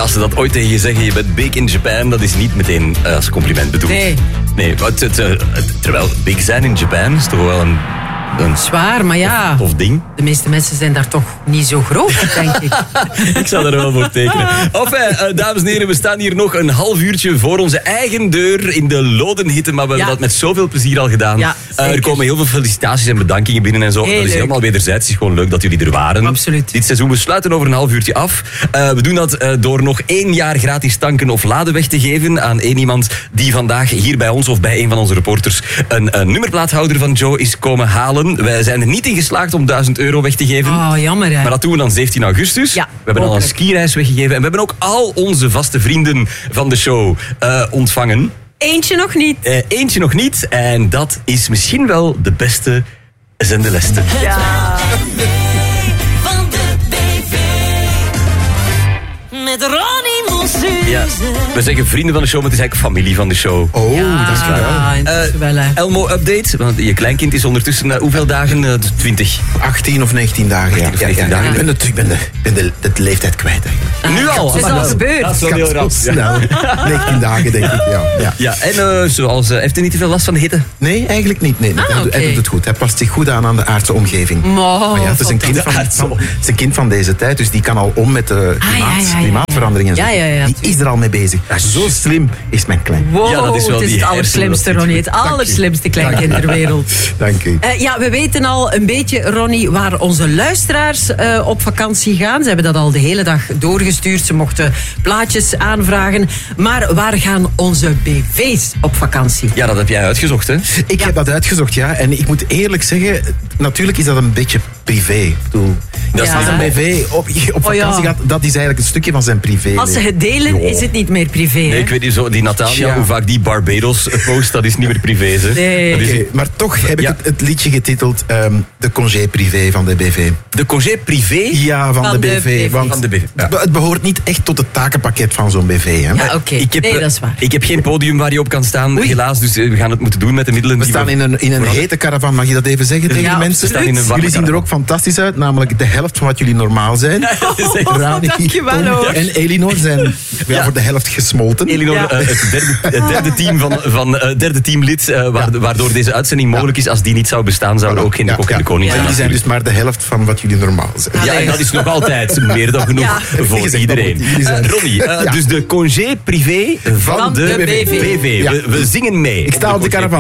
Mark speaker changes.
Speaker 1: als ze dat ooit tegen je zeggen, je bent big in Japan, dat is niet meteen als compliment bedoeld. Nee, terwijl big zijn in Japan is toch wel een
Speaker 2: zwaar, maar ja.
Speaker 1: Tof ding.
Speaker 2: De meeste mensen zijn daar toch niet zo groot, denk ik.
Speaker 1: Ik zou er wel voor tekenen. Enfin, dames en heren, we staan hier nog een half uurtje voor onze eigen deur in de Lodenhitte, maar we hebben dat met zoveel plezier al gedaan.
Speaker 2: Ja,
Speaker 1: er komen heel veel felicitaties en bedankingen binnen en zo.
Speaker 2: Heel
Speaker 1: dat is
Speaker 2: leuk.
Speaker 1: helemaal wederzijds. Het is gewoon leuk dat jullie er waren.
Speaker 2: Absoluut.
Speaker 1: Dit seizoen, we sluiten over een half uurtje af. We doen dat door nog 1 jaar gratis tanken of laden weg te geven aan één iemand die vandaag hier bij ons of bij een van onze reporters een nummerplaathouder van Joe is komen halen. Wij zijn er niet in geslaagd om €1000 weg te geven.
Speaker 2: Oh, jammer hè.
Speaker 1: Maar dat doen we dan 17 augustus.
Speaker 2: Ja,
Speaker 1: we hebben al een skireis weggegeven. En we hebben ook al onze vaste vrienden van de show ontvangen.
Speaker 2: Eentje nog niet.
Speaker 1: Eentje nog niet. En dat is misschien wel de beste zendeleste.
Speaker 2: Ja.
Speaker 3: Van de BV. Met Ronnie Mossuze.
Speaker 1: Ja. We zeggen vrienden van de show, maar het is eigenlijk familie van de show.
Speaker 4: Oh, dat is
Speaker 2: wel.
Speaker 1: Elmo update, want je kleinkind is ondertussen hoeveel dagen? 20.
Speaker 4: 18 of 19 dagen.
Speaker 1: 18 of 19 dagen.
Speaker 4: Ik ben de leeftijd kwijt eigenlijk.
Speaker 1: Nu al?
Speaker 2: Het is al gebeurd.
Speaker 1: Dat is wel
Speaker 4: Het
Speaker 1: heel
Speaker 4: gaat
Speaker 1: rap.
Speaker 4: zo snel. 19 dagen denk ik, ja.
Speaker 1: Ja, en zoals, heeft hij niet te veel last van de hitte?
Speaker 4: Nee, eigenlijk niet. Nee. Hij doet het goed. Hij past zich goed aan de aardse omgeving. Maar ja, het is een kind van deze tijd, dus die kan al om met de klimaatverandering en zo.
Speaker 2: Ja,
Speaker 4: die is er al mee bezig. Zo slim is mijn klein.
Speaker 2: Wow,
Speaker 1: Ja, dat is wel
Speaker 2: het is
Speaker 1: die
Speaker 2: het allerslimste,
Speaker 1: hersenen,
Speaker 2: Ronnie. Het allerslimste kleinkind ter wereld.
Speaker 4: Dank u.
Speaker 2: Ja, we weten al een beetje, Ronnie, waar onze luisteraars op vakantie gaan. Ze hebben dat al de hele dag doorgestuurd. Ze mochten plaatjes aanvragen. Maar waar gaan onze BV's op vakantie?
Speaker 1: Ja, dat heb jij uitgezocht, hè?
Speaker 4: Ik heb dat uitgezocht, ja. En ik moet eerlijk zeggen, natuurlijk is dat een beetje privé. Ik bedoel,
Speaker 1: Dat is
Speaker 4: als een BV op vakantie gaat, dat is eigenlijk een stukje van zijn privé.
Speaker 2: Als ze het delen, is het niet meer privé.
Speaker 1: Nee,
Speaker 2: hè?
Speaker 1: ik weet niet, zo, die Natalia,
Speaker 4: Ja.
Speaker 1: hoe vaak die Barbados post, dat is niet meer privé, hè?
Speaker 2: Nee.
Speaker 1: Dat is
Speaker 4: Oké, maar toch heb ik het liedje getiteld de congé privé van de BV.
Speaker 1: de congé privé.
Speaker 4: Ja, van de
Speaker 2: de
Speaker 4: BV.
Speaker 2: BV.
Speaker 4: Want
Speaker 1: Van de BV. Ja.
Speaker 4: het behoort niet echt tot het takenpakket van zo'n BV. Hè?
Speaker 2: Ja, oké. Nee, dat is waar.
Speaker 1: Ik heb geen podium waar je op kan staan, helaas. Dus we gaan het moeten doen met de middelen
Speaker 4: We
Speaker 1: die
Speaker 4: staan in een hete caravan, mag je dat even zeggen tegen
Speaker 2: Ja,
Speaker 4: de mensen?
Speaker 1: we staan in een warme
Speaker 4: Jullie zien er
Speaker 1: caravan.
Speaker 4: ook fantastisch uit, namelijk de helft van wat jullie normaal zijn. Rani,
Speaker 2: dankjewel,
Speaker 4: Tom
Speaker 2: hoor.
Speaker 4: en Elinor zijn voor de helft gesmolten.
Speaker 1: Elinor,
Speaker 2: Ja.
Speaker 1: het derde team derde teamlid, waardoor deze uitzending mogelijk is. Als die niet zou bestaan, zou er ook geen de kok en de koning
Speaker 4: En
Speaker 1: zijn.
Speaker 4: die zijn dus maar de helft van wat jullie normaal zijn.
Speaker 1: Ja, en dat is nog altijd meer dan genoeg voor
Speaker 4: Gezegd,
Speaker 1: iedereen.
Speaker 4: maar goed, jullie zijn-
Speaker 1: Ronnie, dus de congé privé van de
Speaker 2: de BV.
Speaker 1: BV.
Speaker 4: Ja.
Speaker 1: We zingen mee.
Speaker 4: Ik sta op de
Speaker 1: congé
Speaker 4: caravan.